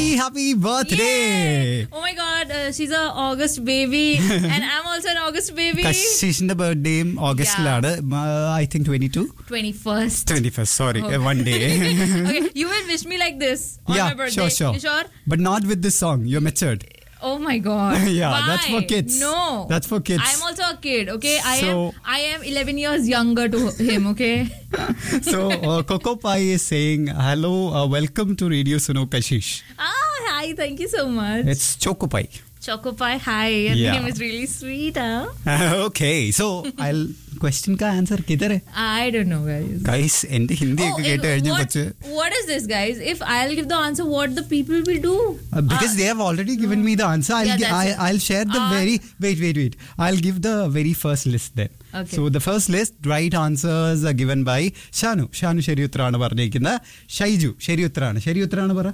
happy birthday. Oh my god, she's a August baby and I'm also an August baby. Kashish's birthday August lada. I think 21st. 21st, sorry. One day. Okay, you will wish me like this on my birthday. Sure. You sure? But not with this song. You're matured. Oh my god. Yeah, Why? that's for kids. No. That's for kids. I'm also a kid, okay? So- I am 11 years younger to him, okay? So, Coco Pie is saying, hello, welcome to Radio Suno Kashish. Hi, thank you so much. It's Choco Pie. Choco Pie, hi. Your Yeah. name is really sweet, huh? Okay, so I'll question ka answer kidhar hai? I don't know, guys. Guys, ende Hindi Oh, ekku kette kazhinju kochu. what is this, guys? If I'll give the answer, what the people will do? Because they have already given me the answer. I'll share the wait. I'll give the very first list then. Okay. So the first list, right answers are given by Shanu ശരി ഉത്തരാണ് പറഞ്ഞിരിക്കുന്നത്. ഷൈജു ശരി ഉത്തരാണ് പറ.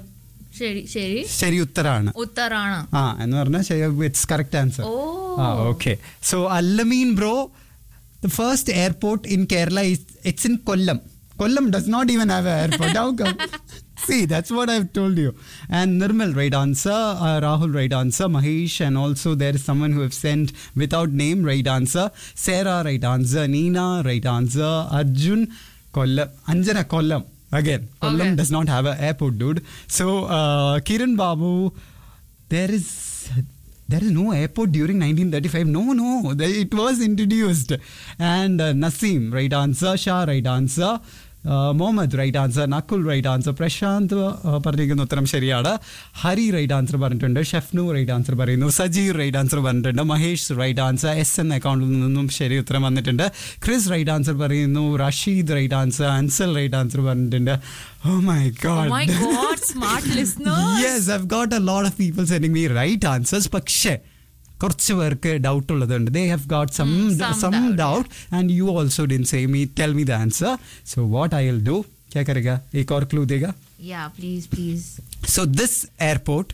ശരി ഉത്തരാണ്. ഉത്തരാണ്. എന്ന് പറഞ്ഞാൽ it's correct answer. Oh. Okay. So Al-Amin bro, the first airport in Kerala it's in Kollam. Kollam does not even have an airport. How come? See, that's what I've told you. And Nirmal, right answer. Rahul, right answer. Mahesh, and also there is someone who have sent without name, right answer. Sarah, right answer. Nina, right answer. Arjun, Kollam. Anjana, Kollam. Again, Kollam does not have an airport, dude. So, Kiran Babu, there is no airport during 1935. No. It was introduced. And Naseem, right answer. Shah, right answer. Mohammed, right answer. Nakul, right answer. Prashant, പറഞ്ഞിരിക്കുന്ന ഉത്തരം ശരിയാണ്. Hari, right answer പറഞ്ഞിട്ടുണ്ട്. ഷെഫ്നു, right answer പറയുന്നു. Sajeer, right answer പറഞ്ഞിട്ടുണ്ട്. Mahesh, right answer. S എന്ന അക്കൗണ്ടിൽ നിന്നും ശരി ഉത്തരം വന്നിട്ടുണ്ട്. ക്രിസ്, റൈറ്റ് ആൻസർ പറയുന്നു. Rasheed, right answer. Ansal, right answer പറഞ്ഞിട്ടുണ്ട്. Oh my god. Oh my god, smart listeners. Yes, I've got a lot of people sending me right answers. പക്ഷേ കുറച്ച് പേർക്ക് doubt ഉള്ളതുണ്ട്. They have got some doubt and you also didn't tell me the answer. So what I'll do, क्या करेगा? एक और clue देगा? Yeah, please. So this airport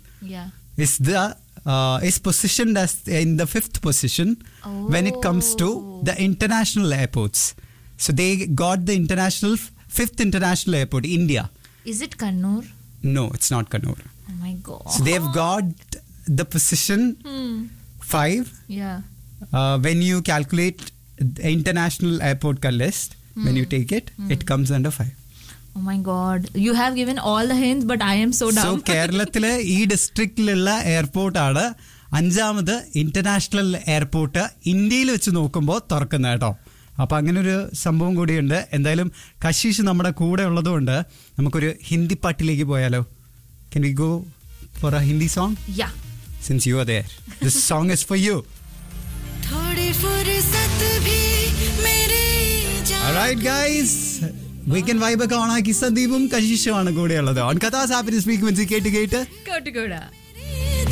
is positioned as in the 5th position when it comes to the international airports. So they got the 5th international airport, India. Is it Kannur? No, it's not Kannur. Oh my god. So they've got the position 5. Yeah. When you calculate the international airport ka list, when you take it, it comes under 5. Oh my god. You have given all the hints, but I am so dumb. So കേരളത്തിലെ ഈ ഡിസ്ട്രിക്റ്റിലുള്ള എയർപോർട്ടാണ് 5ാമത് international airport ഇന്ത്യയിൽ വെച്ച് നോക്കുമ്പോൾ തുറക്കുന്നത് കേട്ടോ. അപ്പോൾ അങ്ങനെ ഒരു സംഭവം കൂടിയുണ്ട്. എന്തായാലും കശീഷ് നമ്മുടെ കൂടെ ഉള്ളതുകൊണ്ട് നമുക്കൊരു ഹിന്ദി പാട്ടിലേക്ക് പോയാലോ? Can we go for a Hindi song? Yeah. Since you are there, this song is for you. Alright guys, weekend vibe ഒക്കെ ഓണാക്കി സന്ദീപും കശീഷുമാണ് കൂടെയുള്ളത്. On Katha's Happiness Frequency കേട്ട് Go to Goda.